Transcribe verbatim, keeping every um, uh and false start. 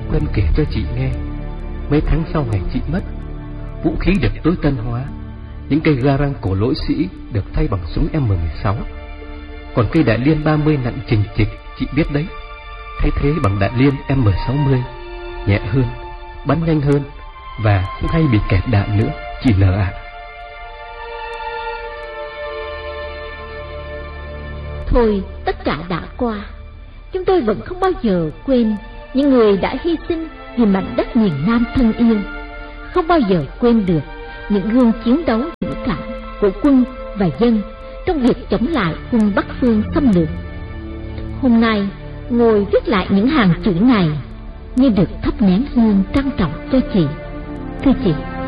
Quân kể cho chị nghe, mấy tháng sau ngày chị mất, vũ khí được tối tân hóa. Những cây garand cổ lỗi sĩ được thay bằng súng M mười sáu. Còn cây đại liên ba mươi nặng chình chịch, chị biết đấy, thay thế bằng đại liên M sáu mươi, nhẹ hơn, bắn nhanh hơn và không hay bị kẹt đạn nữa, chị L ạ. Thôi, tất cả đã qua. Chúng tôi vẫn không bao giờ quên những người đã hy sinh vì mảnh đất miền Nam thân yêu. Không bao giờ quên được những gương chiến đấu dũng cảm của quân và dân trong việc chống lại quân Bắc phương xâm lược. Hôm nay, ngồi viết lại những hàng chữ này như được thắp nén hương trang trọng cho chị. Thưa chị,